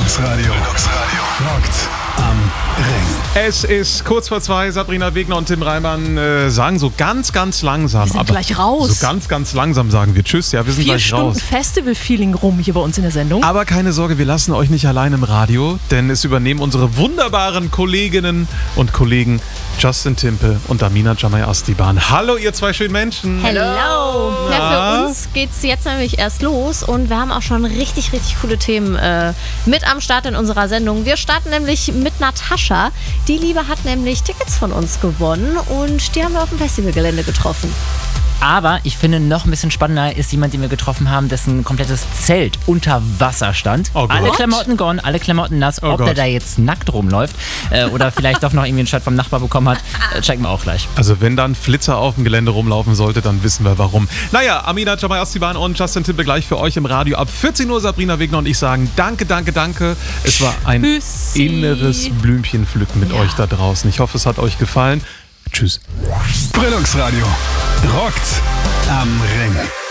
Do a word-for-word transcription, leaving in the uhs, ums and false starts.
Flux Radio. Flux Radio. Rockt am Ring. Es ist kurz vor zwei. Sabrina Wegner und Tim Reimann äh, sagen so ganz, ganz langsam. Wir sind aber gleich raus. So ganz, ganz langsam sagen wir Tschüss. Ja, wir sind Vier gleich Stunden raus. Festival-Feeling rum hier bei uns in der Sendung. Aber keine Sorge, wir lassen euch nicht allein im Radio, denn es übernehmen unsere wunderbaren Kolleginnen und Kollegen Justin Timpe und Amina Jamai Astiban. Hallo, ihr zwei schönen Menschen. Hello! Na? Ja, für uns geht's jetzt nämlich erst los und wir haben auch schon richtig, richtig coole Themen äh, mit am Start in unserer Sendung. Wir starten nämlich mit Natascha. Die Liebe hat nämlich Tickets von uns gewonnen und die haben wir auf dem Festivalgelände getroffen. Aber ich finde, noch ein bisschen spannender ist jemand, den wir getroffen haben, dessen komplettes Zelt unter Wasser stand. Oh Gott. Alle Klamotten gone, alle Klamotten nass. Oh Ob Gott. der da jetzt nackt rumläuft äh, oder vielleicht doch noch irgendwie ein Shirt vom Nachbar bekommen hat, äh, checken wir auch gleich. Also wenn da ein Flitzer auf dem Gelände rumlaufen sollte, dann wissen wir warum. Naja, Amina Jamai Astiban und Justin Timpe gleich für euch im Radio. Ab vierzehn Uhr Sabrina Wegner und ich sagen danke, danke, danke. Es war ein Tschüssi. inneres Blümchenpflücken mit Ja. euch da draußen. Ich hoffe, es hat euch gefallen. Tschüss. Flux Radio. Rockt am Ring.